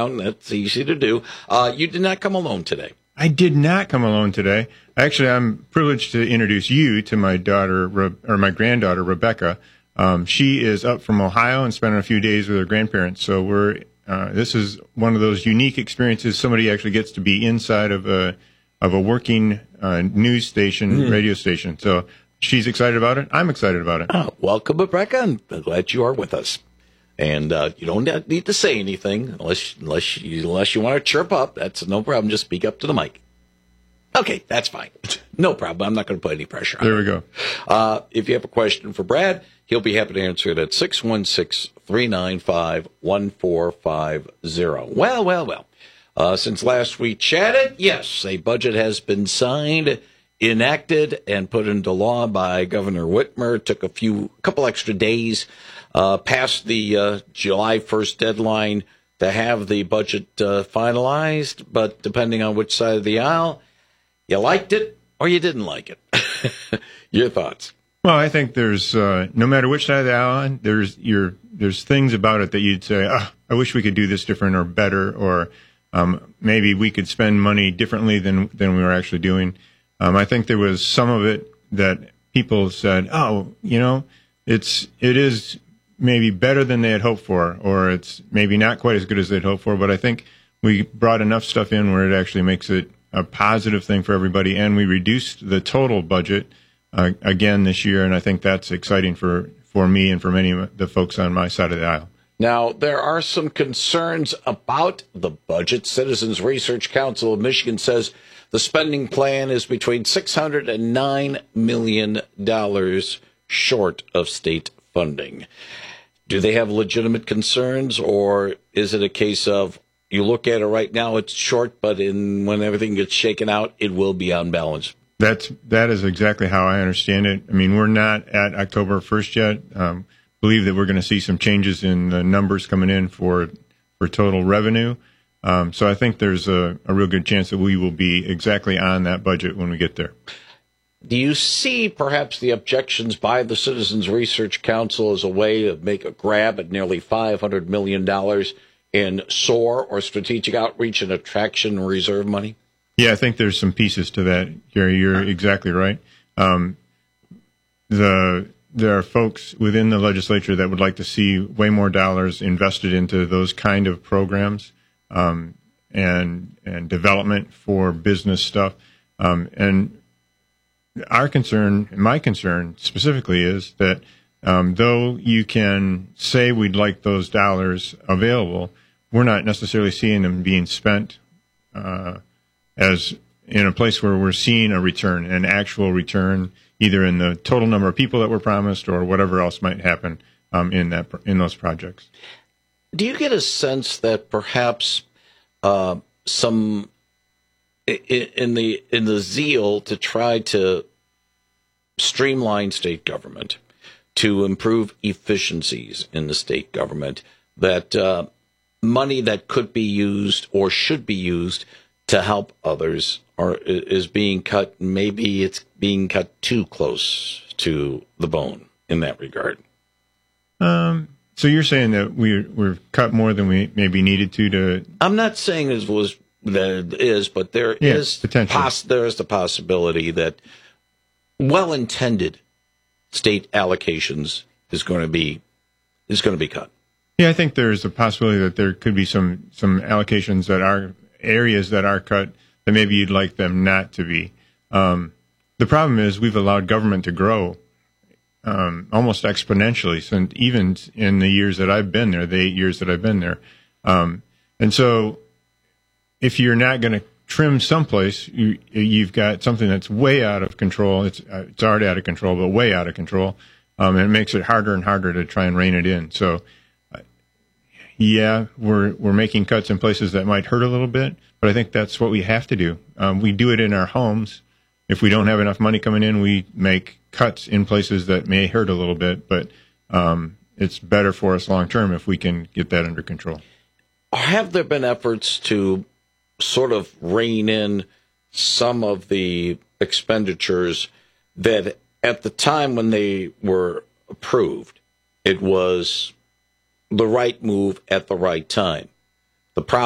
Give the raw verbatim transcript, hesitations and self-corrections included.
down. That's easy to do. Uh, you did not come alone today. I did not come alone today. Actually, I'm privileged to introduce you to my daughter, Re- or my granddaughter, Rebecca. Um, she is up from Ohio and spending a few days with her grandparents. So we're uh, this is one of those unique experiences. Somebody actually gets to be inside of a of a working uh, news station, mm. radio station. So she's excited about it. I'm excited about it. Oh, welcome, Rebecca. I'm glad you are with us. And uh, you don't need to say anything unless unless you, unless you want to chirp up. That's no problem. Just speak up to the mic. Okay, that's fine. No problem. I'm not going to put any pressure on There we go. Uh, if you have a question for Brad, he'll be happy to answer it at six one six, three nine five, one four five zero. Well, well, well. Uh, since last we chatted, yes, a budget has been signed, enacted, and put into law by Governor Whitmer. It took a few, a couple extra days uh, past the uh, July first deadline to have the budget uh, finalized. But depending on which side of the aisle, you liked it or you didn't like it. Your thoughts? Well, I think there's uh, no matter which side of the aisle, there's your there's things about it that you'd say, oh, I wish we could do this different or better, or um, maybe we could spend money differently than than we were actually doing. Um, I think there was some of it that people said, oh, you know, it's it is maybe better than they had hoped for, or it's maybe not quite as good as they'd hoped for. But I think we brought enough stuff in where it actually makes it a positive thing for everybody, and we reduced the total budget uh, again this year, and I think that's exciting for, for me and for many of the folks on my side of the aisle. Now, there are some concerns about the budget. Citizens Research Council of Michigan says the spending plan is between six hundred and nine million dollars short of state funding. Do they have legitimate concerns, or is it a case of you look at it right now, it's short, but in when everything gets shaken out, it will be on balance? That's that is exactly how I understand it. I mean, we're not at October first yet. Um, believe that we're going to see some changes in the numbers coming in for for total revenue. Um, so I think there's a, a real good chance that we will be exactly on that budget when we get there. Do you see perhaps the objections by the Citizens Research Council as a way to make a grab at nearly five hundred million dollars in S O A R, or Strategic Outreach and Attraction Reserve money? Yeah, I think there's some pieces to that, Gary. You're exactly right. Um, the there are folks within the legislature that would like to see way more dollars invested into those kind of programs um, and and development for business stuff. Um, and our concern, my concern specifically, is that um, though you can say we'd like those dollars available, we're not necessarily seeing them being spent uh, as in a place where we're seeing a return, an actual return, either in the total number of people that were promised or whatever else might happen um, in that in those projects. Do you get a sense that perhaps uh, some in the in the zeal to try to streamline state government, to improve efficiencies in the state government, that uh, money that could be used or should be used to help others are, is being cut? Maybe it's being cut too close to the bone in that regard. Um. So you're saying that we're we're cut more than we maybe needed to to. I'm not saying it was that it is, but there yeah, is potential. Poss- there is the possibility that well-intended state allocations is going to be is going to be cut. Yeah, I think there's a possibility that there could be some some allocations that are areas that are cut that maybe you'd like them not to be. Um, the problem is we've allowed government to grow um, almost exponentially, so even in the years that I've been there, the eight years that I've been there. Um, and so if you're not going to trim someplace, you, you've got something that's way out of control. It's uh, it's already out of control, but way out of control. Um, and it makes it harder and harder to try and rein it in. So, uh, yeah, we're we're making cuts in places that might hurt a little bit, but I think that's what we have to do. Um, we do it in our homes. If we don't have enough money coming in, we make cuts in places that may hurt a little bit, but um, it's better for us long term if we can get that under control. Have there been efforts to sort of rein in some of the expenditures that at the time when they were approved, it was the right move at the right time? The problem